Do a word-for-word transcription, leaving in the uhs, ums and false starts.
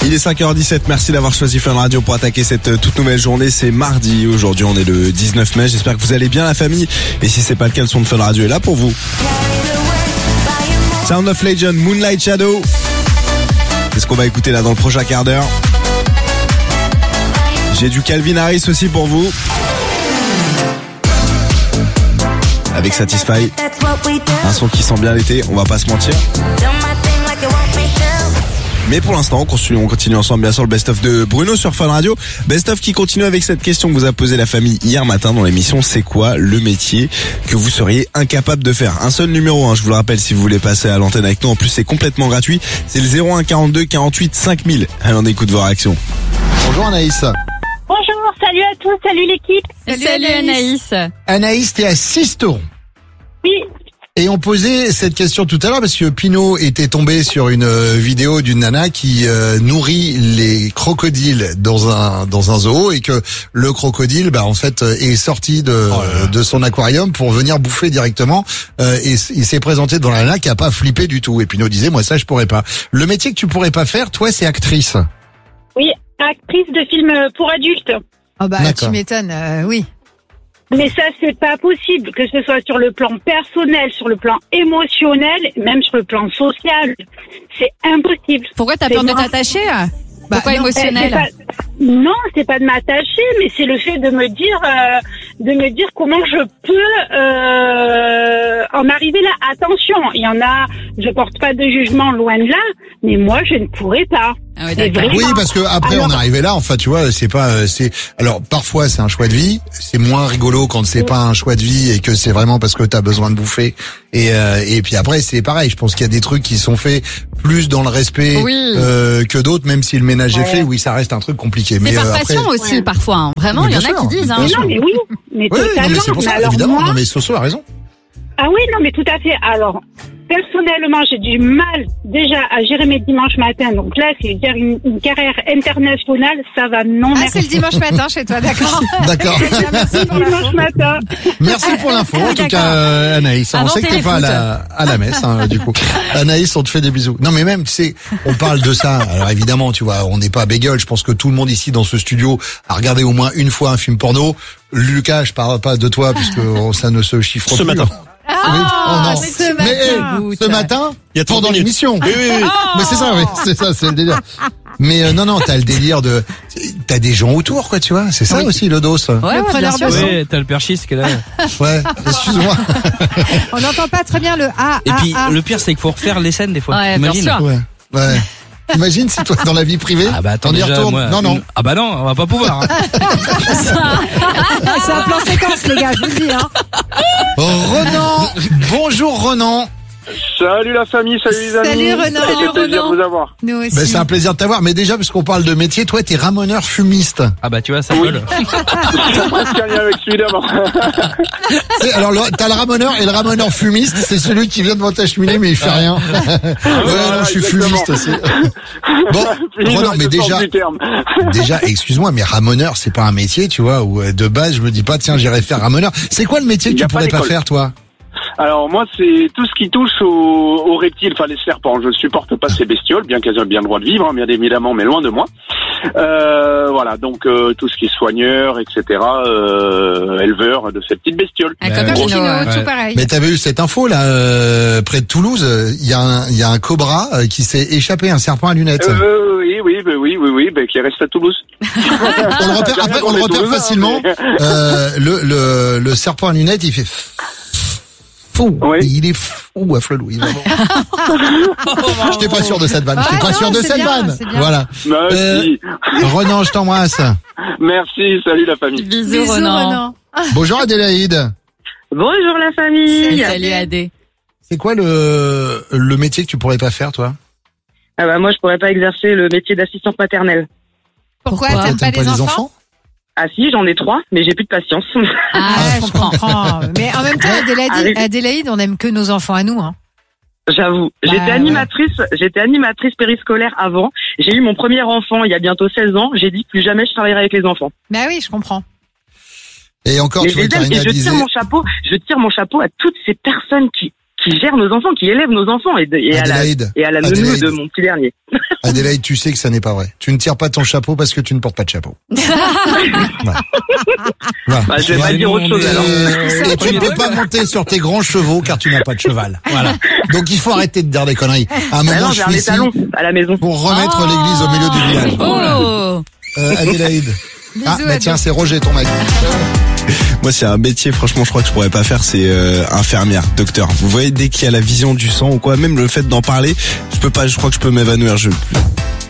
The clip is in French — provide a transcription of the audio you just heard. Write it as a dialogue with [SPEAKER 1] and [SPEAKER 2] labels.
[SPEAKER 1] Il est cinq heures dix-sept, merci d'avoir choisi Fun Radio pour attaquer cette toute nouvelle journée. C'est mardi, aujourd'hui on est le dix-neuf mai, j'espère que vous allez bien la famille. Et si c'est pas le cas, le son de Fun Radio est là pour vous. Sound of Legend, Moonlight Shadow. C'est ce qu'on va écouter là dans le prochain quart d'heure. J'ai du Calvin Harris aussi pour vous. Avec Satisfy. Un son qui sent bien l'été, on va pas se mentir. Mais pour l'instant, on continue, on continue ensemble bien sûr le best-of de Bruno sur Fun Radio. Best-of qui continue avec cette question que vous a posée la famille hier matin dans l'émission. C'est quoi le métier que vous seriez incapable de faire? Un seul numéro, hein, je vous le rappelle si vous voulez passer à l'antenne avec nous. En plus, c'est complètement gratuit. C'est le zéro un quarante-deux quarante-huit cinq mille. Allez, on écoute vos réactions.
[SPEAKER 2] Bonjour Anaïs.
[SPEAKER 3] Bonjour, salut à tous, salut l'équipe.
[SPEAKER 4] Salut, salut Anaïs.
[SPEAKER 2] Anaïs, t'es à Sisteron.
[SPEAKER 3] Oui.
[SPEAKER 2] Et on posait cette question tout à l'heure parce que Pinot était tombé sur une vidéo d'une nana qui euh, nourrit les crocodiles dans un dans un zoo et que le crocodile, bah en fait, est sorti de oh là là. de son aquarium pour venir bouffer directement. Euh, et il s'est présenté dans la nana qui a pas flippé du tout. Et Pinot disait, moi ça je pourrais pas. Le métier que tu pourrais pas faire, toi, c'est actrice.
[SPEAKER 3] Oui, actrice de films pour adultes.
[SPEAKER 4] Oh bah
[SPEAKER 2] D'accord.
[SPEAKER 4] tu m'étonnes, euh, oui.
[SPEAKER 3] Mais ça, c'est pas possible, que ce soit sur le plan personnel, sur le plan émotionnel, même sur le plan social. C'est impossible.
[SPEAKER 4] Pourquoi t'as
[SPEAKER 3] C'est
[SPEAKER 4] peur de
[SPEAKER 3] moi.
[SPEAKER 4] t'attacher? Pourquoi
[SPEAKER 3] non,
[SPEAKER 4] émotionnel?
[SPEAKER 3] c'est pas, Non, c'est pas de m'attacher, mais c'est le fait de me dire, euh, de me dire comment je peux euh, en arriver là. Attention, il y en a, je porte pas de jugement loin de là, mais moi, je ne pourrais pas.
[SPEAKER 4] Ah oui, d'accord.
[SPEAKER 2] Oui, parce que après
[SPEAKER 3] Alors,
[SPEAKER 2] on est arrivé là. Enfin, tu vois, c'est pas, c'est. Alors parfois c'est un choix de vie. C'est moins rigolo quand c'est pas un choix de vie et que c'est vraiment parce que t'as besoin de bouffer. Et euh, et puis après c'est pareil. Je pense qu'il y a des trucs qui sont faits plus dans le respect
[SPEAKER 4] Oui.
[SPEAKER 2] euh, que d'autres, même si le ménage est
[SPEAKER 3] Ouais.
[SPEAKER 2] fait. Oui, ça reste un truc compliqué.
[SPEAKER 4] C'est
[SPEAKER 2] Mais
[SPEAKER 4] par
[SPEAKER 2] euh,
[SPEAKER 4] passion
[SPEAKER 2] après.
[SPEAKER 4] aussi
[SPEAKER 3] Ouais.
[SPEAKER 4] parfois. Hein. Vraiment,
[SPEAKER 2] Mais
[SPEAKER 4] il y en
[SPEAKER 2] bien
[SPEAKER 4] a
[SPEAKER 2] sûr,
[SPEAKER 4] qui disent.
[SPEAKER 2] bien
[SPEAKER 4] Hein.
[SPEAKER 3] mais
[SPEAKER 2] sûr.
[SPEAKER 3] non, mais oui, mais
[SPEAKER 2] Oui,
[SPEAKER 3] totalement.
[SPEAKER 2] non, mais c'est pour ça,
[SPEAKER 3] Mais alors
[SPEAKER 2] évidemment.
[SPEAKER 3] moi-
[SPEAKER 2] Non, mais Soso a raison.
[SPEAKER 3] Ah oui, non, mais tout à fait. Alors, personnellement, j'ai du mal déjà à gérer mes dimanches matins. Donc là, c'est dire une, une carrière internationale, ça va non
[SPEAKER 4] Ah,
[SPEAKER 3] merci.
[SPEAKER 4] c'est le dimanche matin chez toi, d'accord.
[SPEAKER 2] D'accord.
[SPEAKER 4] Merci pour
[SPEAKER 3] Dimanche
[SPEAKER 4] l'info.
[SPEAKER 3] matin.
[SPEAKER 2] Merci pour l'info, en tout
[SPEAKER 4] D'accord.
[SPEAKER 2] cas, euh, Anaïs. On
[SPEAKER 4] Avant
[SPEAKER 2] sait que t'es pas à la, à la messe, hein, du coup. Anaïs, on te fait des bisous. Non, mais même, tu sais, on parle de ça. Alors évidemment, tu vois, on n'est pas bégueule. Je pense que tout le monde ici dans ce studio a regardé au moins une fois un film porno. Lucas, je parle pas de toi puisque ça ne se chiffre
[SPEAKER 1] Ce
[SPEAKER 2] plus.
[SPEAKER 1] matin.
[SPEAKER 4] Ah,
[SPEAKER 2] Oui. Oh non.
[SPEAKER 4] mais ce
[SPEAKER 2] Mais eh,
[SPEAKER 4] matin.
[SPEAKER 2] ce matin,
[SPEAKER 1] Il y a trente
[SPEAKER 2] pendant
[SPEAKER 1] minutes.
[SPEAKER 2] l'émission.
[SPEAKER 1] Oui, oui, oui.
[SPEAKER 2] Mais c'est ça, oui, c'est ça, c'est le délire. Mais euh, non, non, t'as le délire de, t'as des gens autour, quoi, tu vois. C'est ça
[SPEAKER 4] Oui.
[SPEAKER 2] aussi le dos.
[SPEAKER 4] Ouais,
[SPEAKER 2] Ouais,
[SPEAKER 4] ouais, bien sûr.
[SPEAKER 5] Ouais, t'as le perchis qui est là.
[SPEAKER 2] excuse-moi.
[SPEAKER 4] On n'entend pas très bien le A.
[SPEAKER 5] Et
[SPEAKER 4] A,
[SPEAKER 5] puis
[SPEAKER 4] A.
[SPEAKER 5] le pire c'est qu'il faut refaire les scènes des fois.
[SPEAKER 4] Ouais, bien
[SPEAKER 5] Imagine.
[SPEAKER 4] sûr.
[SPEAKER 2] Ouais, ouais. Imagine si toi, dans la vie privée,
[SPEAKER 5] Ah bah attends,
[SPEAKER 2] t'en y
[SPEAKER 5] déjà,
[SPEAKER 2] retournes.
[SPEAKER 5] moi,
[SPEAKER 2] Non, non.
[SPEAKER 5] une- Ah bah non, on va pas pouvoir. Hein.
[SPEAKER 4] C'est un plan séquence, les gars, je vous le dis. Hein.
[SPEAKER 2] Renan, bonjour Renan.
[SPEAKER 6] Salut la famille, salut les amis.
[SPEAKER 4] Salut, Renan.
[SPEAKER 6] Ça fait
[SPEAKER 4] Salut,
[SPEAKER 6] plaisir
[SPEAKER 4] Renan.
[SPEAKER 6] de vous avoir.
[SPEAKER 4] Nous aussi.
[SPEAKER 2] Ben, c'est un plaisir de t'avoir. Mais déjà, parce qu'on parle de métier, toi, t'es ramoneur fumiste.
[SPEAKER 5] Ah bah tu vois, ça
[SPEAKER 6] Oui.
[SPEAKER 5] colle.
[SPEAKER 6] C'est presque un lien avec celui d'avant.
[SPEAKER 2] C'est- Alors, le- t'as le ramoneur et le ramoneur fumiste, c'est celui qui vient devant ta cheminée, mais il fait rien. Ouais,
[SPEAKER 6] Voilà,
[SPEAKER 2] non, je suis
[SPEAKER 6] exactement.
[SPEAKER 2] fumiste aussi. Bon,
[SPEAKER 6] Fini
[SPEAKER 2] Renan,
[SPEAKER 6] dans
[SPEAKER 2] mais
[SPEAKER 6] le sens
[SPEAKER 2] déjà,
[SPEAKER 6] du terme.
[SPEAKER 2] déjà, excuse-moi, mais ramoneur, c'est pas un métier, tu vois, où euh, de base, je me dis pas, tiens, j'irai faire ramoneur. C'est quoi le métier que
[SPEAKER 6] Il y
[SPEAKER 2] tu
[SPEAKER 6] a pas
[SPEAKER 2] pourrais pas
[SPEAKER 6] d'école.
[SPEAKER 2] faire, toi?
[SPEAKER 6] Alors moi, c'est tout ce qui touche aux, aux reptiles, enfin les serpents. Je supporte pas ces bestioles, bien qu'elles aient bien le droit de vivre, hein, bien évidemment, mais loin de moi. Euh, voilà, donc euh, tout ce qui est soigneur, et cetera, euh, éleveur de ces petites bestioles.
[SPEAKER 4] Ah,
[SPEAKER 2] Ouais,
[SPEAKER 4] comme
[SPEAKER 2] ouais.
[SPEAKER 4] Kino,
[SPEAKER 5] Ouais.
[SPEAKER 4] tout pareil.
[SPEAKER 2] Mais t'avais eu cette info, là, euh, près de Toulouse, il y a un, il y a un cobra euh, qui s'est échappé, un serpent à lunettes.
[SPEAKER 6] Euh, oui, oui, bah, oui, oui, oui, bah, qui reste à Toulouse.
[SPEAKER 2] On le repère, après, on le repère facilement. Euh, le, le, le serpent à lunettes, il fait fou.
[SPEAKER 6] Oui.
[SPEAKER 2] Il est fou à Flelou. Vraiment. J'étais pas sûr de cette vanne. J'étais
[SPEAKER 4] Ah
[SPEAKER 2] pas
[SPEAKER 4] non,
[SPEAKER 2] sûr de
[SPEAKER 4] c'est
[SPEAKER 2] cette
[SPEAKER 4] bien,
[SPEAKER 2] vanne.
[SPEAKER 4] c'est bien.
[SPEAKER 2] Voilà.
[SPEAKER 6] Merci.
[SPEAKER 2] Renan, je t'embrasse.
[SPEAKER 6] Merci, salut la famille.
[SPEAKER 4] Bisous,
[SPEAKER 7] Bisous,
[SPEAKER 4] Renan.
[SPEAKER 7] Renan.
[SPEAKER 2] Bonjour Adélaïde.
[SPEAKER 7] Bonjour la famille.
[SPEAKER 4] Salut Adé.
[SPEAKER 2] C'est quoi le, le métier que tu pourrais pas faire, toi?
[SPEAKER 7] Ah bah moi je pourrais pas exercer le métier d'assistante maternelle.
[SPEAKER 4] Pourquoi,
[SPEAKER 2] Ah,
[SPEAKER 4] t'aimes pas les enfants,
[SPEAKER 7] Ah si, j'en ai trois, mais j'ai plus de patience.
[SPEAKER 4] Ah, je comprends. Mais en même temps, Adélaïde,
[SPEAKER 7] Arrête.
[SPEAKER 4] Adélaïde, on aime que nos enfants à nous. Hein.
[SPEAKER 7] J'avoue.
[SPEAKER 4] Bah,
[SPEAKER 7] J'étais
[SPEAKER 4] ouais.
[SPEAKER 7] animatrice, j'étais animatrice périscolaire avant. J'ai eu mon premier enfant il y a bientôt seize ans. J'ai dit plus jamais je travaillerai avec les enfants.
[SPEAKER 4] Bah oui, je comprends.
[SPEAKER 2] Et encore,
[SPEAKER 7] Mais
[SPEAKER 2] tu vois,
[SPEAKER 7] je, les
[SPEAKER 2] t'as
[SPEAKER 7] aime
[SPEAKER 2] rien
[SPEAKER 7] et
[SPEAKER 2] à
[SPEAKER 7] je
[SPEAKER 2] diser.
[SPEAKER 7] tire mon chapeau, je tire mon chapeau à toutes ces personnes qui qui gère nos enfants, qui élève nos enfants et, de, et à la
[SPEAKER 2] Adélaïde.
[SPEAKER 7] et à la
[SPEAKER 2] Adélaïde.
[SPEAKER 7] nounou de mon petit dernier.
[SPEAKER 2] Adélaïde, tu sais que ça n'est pas vrai. Tu ne tires pas ton chapeau parce que tu ne portes pas de chapeau. Voilà. Voilà.
[SPEAKER 7] Bah, je vais pas dire autre chose alors.
[SPEAKER 2] Et, et tu ne peux pas monter sur tes grands chevaux car tu n'as pas de cheval. Voilà. Donc il faut arrêter de dire des conneries. À un
[SPEAKER 7] Bah
[SPEAKER 2] moment,
[SPEAKER 7] non,
[SPEAKER 2] je
[SPEAKER 7] j'ai un
[SPEAKER 2] suis ici
[SPEAKER 7] étalon à la maison.
[SPEAKER 2] pour remettre
[SPEAKER 8] Oh.
[SPEAKER 2] l'église au milieu du village.
[SPEAKER 8] Oh.
[SPEAKER 2] Euh, Adélaïde. Ah,
[SPEAKER 4] Bisous,
[SPEAKER 2] bah tiens,
[SPEAKER 4] Adé.
[SPEAKER 2] c'est Roger, ton mec.
[SPEAKER 1] Moi, c'est un métier, franchement, je crois que je pourrais pas faire, c'est euh, infirmière, docteur. Vous voyez, dès qu'il y a la vision du sang ou quoi, même le fait d'en parler, je peux pas, je crois que je peux m'évanouir. Je,